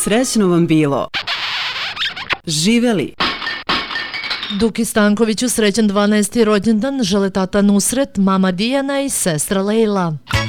Srećno vam bilo. Živeli. Duki Stankoviću srećan 12. rođendan žele tata Nusret, mama Dijana i sestra Lejla.